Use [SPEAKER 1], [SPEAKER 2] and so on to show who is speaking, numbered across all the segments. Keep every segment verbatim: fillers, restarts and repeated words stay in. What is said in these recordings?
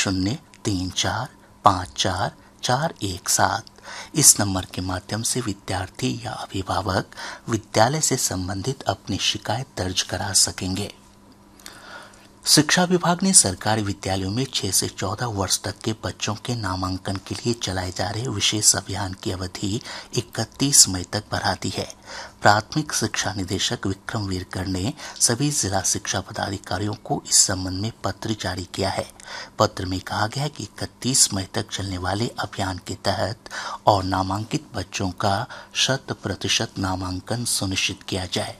[SPEAKER 1] शून्य तीन चार पाँच चार चार एक सात। इस नंबर के माध्यम से विद्यार्थी या अभिभावक विद्यालय से संबंधित अपनी शिकायत दर्ज करा सकेंगे। शिक्षा विभाग ने सरकारी विद्यालयों में छह से चौदह वर्ष तक के बच्चों के नामांकन के लिए चलाए जा रहे विशेष अभियान की अवधि इकतीस मई तक बढ़ा दी है। प्राथमिक शिक्षा निदेशक विक्रम वीरकर ने सभी जिला शिक्षा पदाधिकारियों को इस संबंध में पत्र जारी किया है। पत्र में कहा गया है कि इकतीस मई तक चलने वाले अभियान के तहत और नामांकित बच्चों का शत प्रतिशत नामांकन सुनिश्चित किया जाए।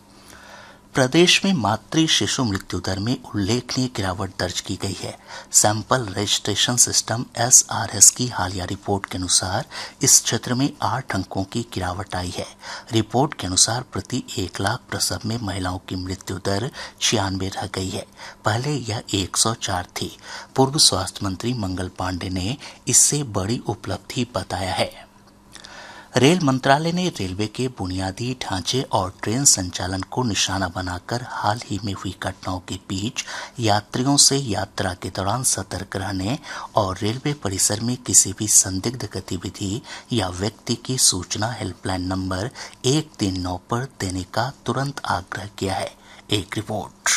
[SPEAKER 1] प्रदेश में मातृ शिशु मृत्यु दर में उल्लेखनीय गिरावट दर्ज की गई है। Sample registration system S R S की हालिया रिपोर्ट के अनुसार इस क्षेत्र में आठ अंकों की गिरावट आई है। रिपोर्ट के अनुसार प्रति एक लाख प्रसव में महिलाओं की मृत्यु दर छियानवे रह गई है। पहले यह एक सौ चार थी। पूर्व स्वास्थ्य मंत्री मंगल पांडे ने इससे बड़ी उपलब्धि बताया है। रेल मंत्रालय ने रेलवे के बुनियादी ढांचे और ट्रेन संचालन को निशाना बनाकर हाल ही में हुई घटनाओं के बीच यात्रियों से यात्रा के दौरान सतर्क रहने और रेलवे परिसर में किसी भी संदिग्ध गतिविधि या व्यक्ति की सूचना हेल्पलाइन नंबर एक तीन नौ पर देने का तुरंत आग्रह किया है। एक रिपोर्ट।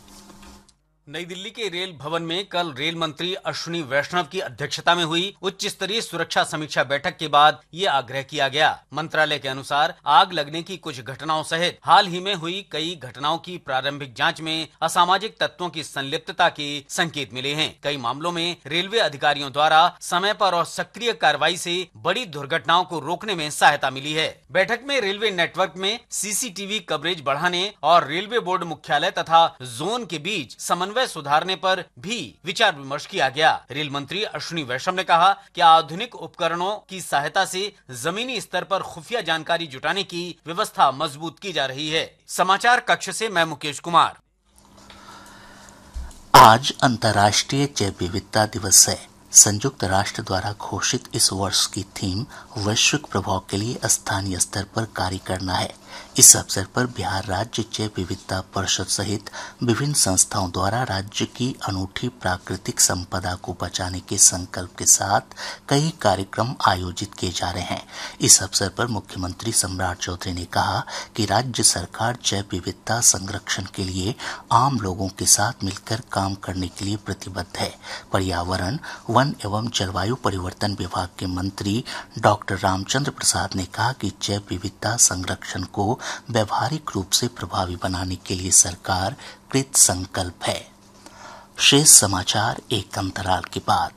[SPEAKER 2] नई दिल्ली के रेल भवन में कल रेल मंत्री अश्विनी वैष्णव की अध्यक्षता में हुई उच्च स्तरीय सुरक्षा समीक्षा बैठक के बाद ये आग्रह किया गया। मंत्रालय के अनुसार आग लगने की कुछ घटनाओं सहित हाल ही में हुई कई घटनाओं की प्रारंभिक जांच में असामाजिक तत्वों की संलिप्तता के संकेत मिले हैं। कई मामलों में रेलवे अधिकारियों द्वारा समय पर और सक्रिय कार्रवाई से बड़ी दुर्घटनाओं को रोकने में सहायता मिली है। बैठक में रेलवे नेटवर्क में सीसीटीवी कवरेज बढ़ाने और रेलवे बोर्ड मुख्यालय तथा जोन के बीच समन्वय सुधारने पर भी विचार विमर्श किया गया। रेल मंत्री अश्विनी वैष्णव ने कहा कि आधुनिक उपकरणों की सहायता से जमीनी स्तर पर खुफिया जानकारी जुटाने की व्यवस्था मजबूत की जा रही है। समाचार कक्ष से मैं मुकेश कुमार।
[SPEAKER 1] आज अंतर्राष्ट्रीय जैव विविधता दिवस है। संयुक्त राष्ट्र द्वारा घोषित इस वर्ष की थीम वैश्विक प्रभाव के लिए स्थानीय स्तर पर कार्य करना है। इस अवसर पर बिहार राज्य जैव विविधता परिषद सहित विभिन्न संस्थाओं द्वारा राज्य की अनूठी प्राकृतिक संपदा को बचाने के संकल्प के साथ कई कार्यक्रम आयोजित किए जा रहे हैं। इस अवसर पर मुख्यमंत्री सम्राट चौधरी ने कहा कि राज्य सरकार जैव विविधता संरक्षण के लिए आम लोगों के साथ मिलकर काम करने के लिए प्रतिबद्ध है। पर्यावरण, वन एवं जलवायु परिवर्तन विभाग के मंत्री डॉक्टर रामचंद्र प्रसाद ने कहा कि जैव विविधता संरक्षण को व्यवहारिक रूप से प्रभावी बनाने के लिए सरकार कृत संकल्प है। शेष समाचार एक अंतराल के बाद।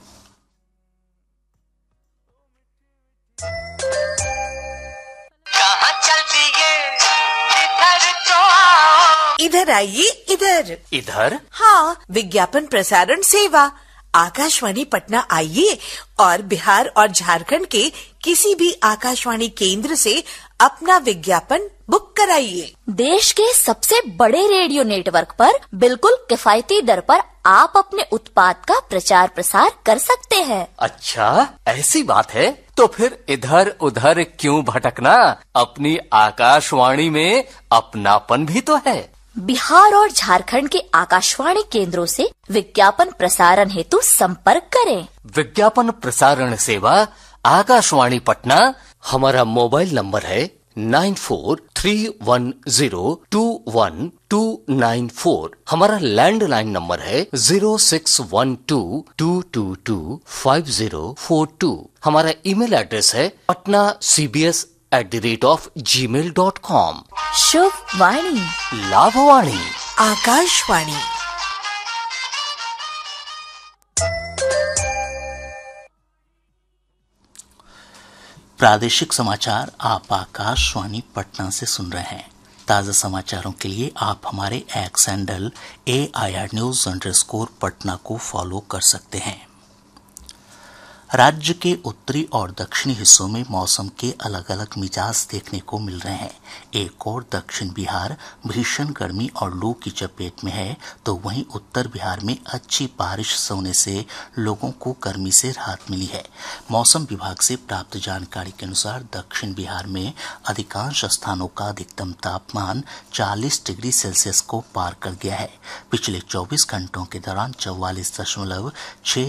[SPEAKER 3] कहाँ चलती है इधर तो आओ।
[SPEAKER 4] इधर आइए, इधर
[SPEAKER 2] इधर।
[SPEAKER 4] हाँ, विज्ञापन प्रसारण सेवा आकाशवाणी पटना आइए और बिहार और झारखंड के किसी भी आकाशवाणी केंद्र से अपना विज्ञापन बुक कराइए।
[SPEAKER 5] देश के सबसे बड़े रेडियो नेटवर्क पर बिल्कुल किफायती दर पर आप अपने उत्पाद का प्रचार प्रसार कर सकते हैं।
[SPEAKER 6] अच्छा, ऐसी बात है तो फिर इधर उधर क्यों भटकना, अपनी आकाशवाणी में अपनापन भी तो है।
[SPEAKER 5] बिहार और झारखंड के आकाशवाणी केंद्रों से विज्ञापन प्रसारण हेतु संपर्क करें।
[SPEAKER 6] विज्ञापन प्रसारण सेवा आकाशवाणी पटना। हमारा मोबाइल नंबर है nine four three one zero to one two nine four. हमारा लैंडलाइन नंबर है zero six one two to to to five zero four to. हमारा ईमेल एड्रेस है Patna C B S at the rate of ji mail dot com.
[SPEAKER 5] शुभ वाणी,
[SPEAKER 6] लाभवाणी,
[SPEAKER 4] आकाशवाणी।
[SPEAKER 1] प्रादेशिक समाचार आप आकाशवाणी पटना से सुन रहे हैं। ताज़ा समाचारों के लिए आप हमारे x handle A I R news underscore Patna को फॉलो कर सकते हैं। राज्य के उत्तरी और दक्षिणी हिस्सों में मौसम के अलग अलग मिजाज देखने को मिल रहे हैं। एक और दक्षिण बिहार भीषण गर्मी और लू की चपेट में है, तो वहीं उत्तर बिहार में अच्छी बारिश होने से लोगों को गर्मी से राहत मिली है। मौसम विभाग से प्राप्त जानकारी के अनुसार दक्षिण बिहार में अधिकांश स्थानों का अधिकतम तापमान चालीस डिग्री सेल्सियस को पार कर गया है। पिछले चौबीस घंटों के दौरान चौवालीस दशमलव छह